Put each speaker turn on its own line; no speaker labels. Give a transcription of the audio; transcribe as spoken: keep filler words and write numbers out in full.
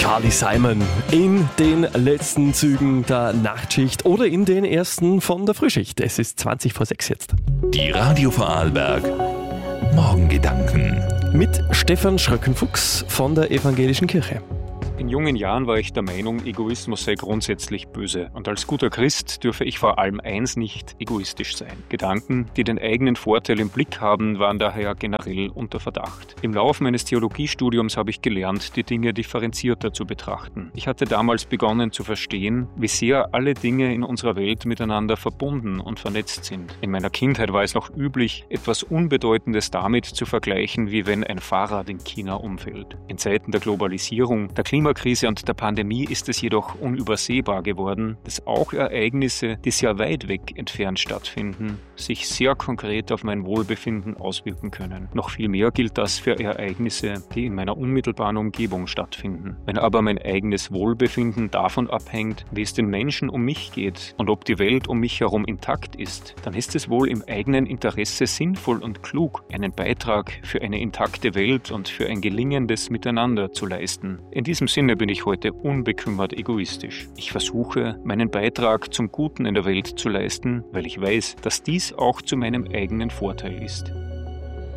Carly Simon in den letzten Zügen der Nachtschicht oder in den ersten von der Frühschicht. Es ist zwanzig vor sechs jetzt.
Die Radio Vorarlberg Morgengedanken
Mit Stefan Schröckenfuchs von der Evangelischen Kirche.
In jungen Jahren war ich der Meinung, Egoismus sei grundsätzlich böse. Und als guter Christ dürfe ich vor allem eins nicht: egoistisch sein. Gedanken, die den eigenen Vorteil im Blick haben, waren daher generell unter Verdacht. Im Laufe meines Theologiestudiums habe ich gelernt, die Dinge differenzierter zu betrachten. Ich hatte damals begonnen zu verstehen, wie sehr alle Dinge in unserer Welt miteinander verbunden und vernetzt sind. In meiner Kindheit war es noch üblich, etwas Unbedeutendes damit zu vergleichen, wie wenn ein Fahrrad in China umfällt. In Zeiten der Globalisierung, der Klimakrise und der Pandemie ist es jedoch unübersehbar geworden, dass auch Ereignisse, die sehr weit weg entfernt stattfinden, sich sehr konkret auf mein Wohlbefinden auswirken können. Noch viel mehr gilt das für Ereignisse, die in meiner unmittelbaren Umgebung stattfinden. Wenn aber mein eigenes Wohlbefinden davon abhängt, wie es den Menschen um mich geht und ob die Welt um mich herum intakt ist, dann ist es wohl im eigenen Interesse sinnvoll und klug, einen Beitrag für eine intakte Welt und für ein gelingendes Miteinander zu leisten. In diesem Sinne bin ich heute unbekümmert egoistisch. Ich versuche, meinen Beitrag zum Guten in der Welt zu leisten, weil ich weiß, dass dies auch zu meinem eigenen Vorteil ist.